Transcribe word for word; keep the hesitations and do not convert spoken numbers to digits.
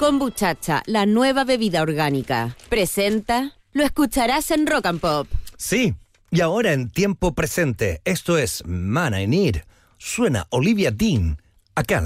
Kombuchacha, la nueva bebida orgánica. Presenta, lo escucharás en Rock and Pop. Sí, y ahora en tiempo presente, esto es Man I Need. Suena Olivia Dean, acá.